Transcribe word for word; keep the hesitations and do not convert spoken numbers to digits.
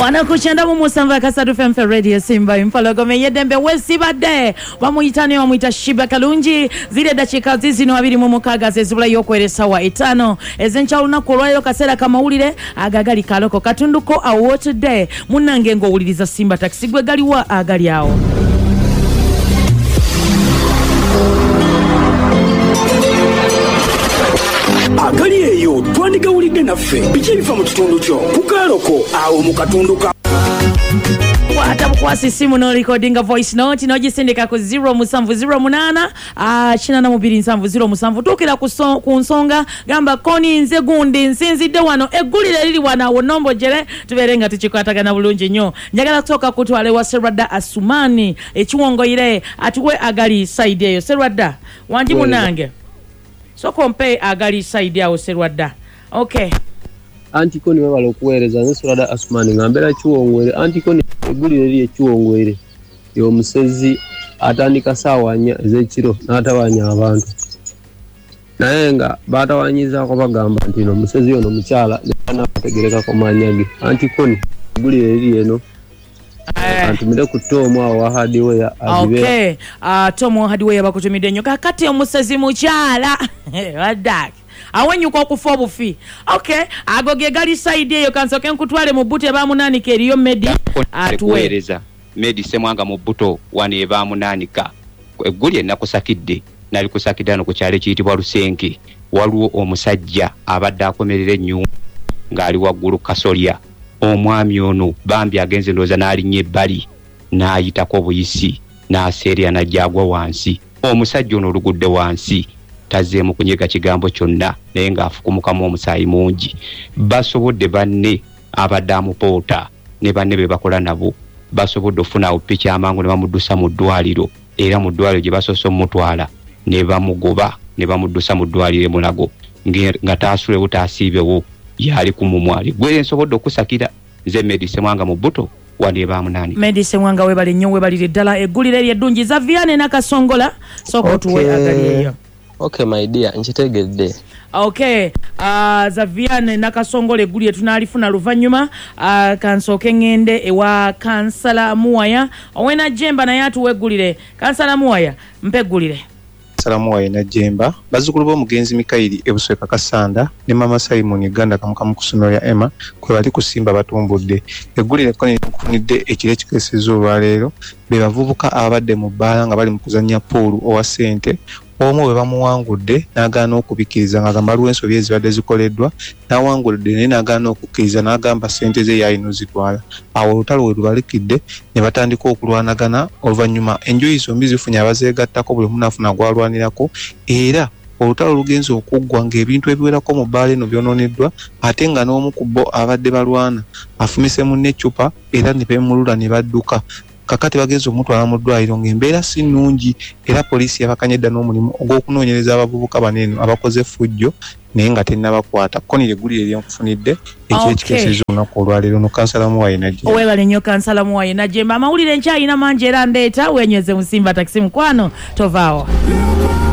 Wana kuchenda mu musamba kasatu F M Radio Simba impologome yedembe wesibadde bamuyitane bamuyita Shiba Kalungi zile dakika zizino abiri mu mukaga zezibula yokweresa wa etano ezencha lunaku olwayo kasera kamawulire agagali kaloko katunduko awo today munange ngo wuliriza Simba taxi gwe galiwa agali awo. Agali eyo twandiga wulide naffe biki bifa mu kitundu kyo kukaloko awo mu katunduka Wata bukwasi simu no recording a voice note no jisindika ku zero musanvu zero munana ah china na mubiri nsanvu zero musanvu tukira ku nsonga gamba koni nze gundi nsinzidde wano eggulire liri wana wonombo jere tuberenga tukikwatagana bulungi nnyo njagala kutoka kutwale wa Serwadda Asumani ekiwongoire atuwe agali side eyo Serwadda wandi munange so kompe agali side yawo Serwadda okay Antikoni wabala okuweereza ne Serwadda Asumani ngambera kiwongwere Antikoni egulire lye kiwongwere yo musezi atandika sawanya ezekiro n'atawanya abantu naye nga batawanyiza ko bagamba nti no musezi ono mukyala n'ategereka ko manyage Antikoni egulire lye no antumire ku Tomo awa hardware azibe okay ah Tomo hardware bakutumide nnyo kakati omusezi mukyala wadak awenyuka okufa obufi okay agoge gali side eyo kansoke nkutwale mu buto ebamunanika eriyo medi atuweereza medi semwanga mu buto wane ebamunanika eggulye nakusakidde nali kusakidano ku kyale kiyitibwa Lusenke waliwo omusajja abadde akomerera ennyo ng'ali waggulu kasolya omwami ono bambi agenze ndoza n'alinnya ebbali n'ayitako obuyisi n'aseerya n'ajjagwa wansi omusajja ono olugudde wansi tazeemu kunyega kigambo kyonna naye ng'afukumukamu omusaayi mungi basobodde banne abadde amupoota ne banne be bakola nabo basobodde ofuna opiki amangu ne bamuddusa mu ddwaliro era mu ddwaliro gye basoose omutwala ne bamugoba ne bamuddusa mu ddwaliro Mulago nga taasulewo taasiibewo yali ku mumwali gwe nsobodde okusakira nze medise mwanga mu buto wali bamunani medise mwanga webali nnyo webalire ddala eggulire lyeddungi za Viane nakasongola soko tuwe okay. Agali eyo okay my dear nkitegedde okay uh, za Viane nakasongola eggulire tunalifuna luvanyuma uh, kansoke ngende ewa Kansala Muwaya owena Jemba naye atuwe eggulire Kansala Muwaya mpe eggulire Salamu wa ina Jemba bazukulu b'omugenzi Mikaili ebusweka Kasanda ne mama Simon Ganda kamukamu ku ssomero ya Emma kwe bali kusimba batumbudde eggulire ko nekunidde ekire kikesezo olwaleero be bavubuka abadde mu bbaala nga bali mu kuzannya poolu owa ssente omu bwe bamuwangudde n'agaana okubikiriza ng'agamba lw'ensobi ezibadde zikoleddwa n'awangudde naye n'agaana okukkiriza n'agamba ssente ze yalina ozitwala awo olutalo we lubalikidde ne batandika okulwanagana oluvannyuma enjuyi zombi zifunye abazeegattako buli omu n'afuna gwalwanirako era olutalo lugenze okuggwa ng'ebintu ebiwerako mu bbaala eno byonooneddwa ate nga n'omu ku bo abadde balwana afumise munne eccupa era ne beemulula ne badduka kakati bagenze omutwala mu ddwaliro ng'embeera si nnungi era poliisi yabakanyedda n'omulimu ogw'okunoonyereza abavubuka baneeno abakoze effujjo naye nga tennabakwata konire eggulire lyenkufunidde ekyo ekikesezo olunaku olwaleero no Kansala Muwaya Najjemba owebale nnyo Kansala Muwaya Najjemba amawulire nkyayina mangi era ndeeta wenyweze mu Simba taxi mukwano tovaawo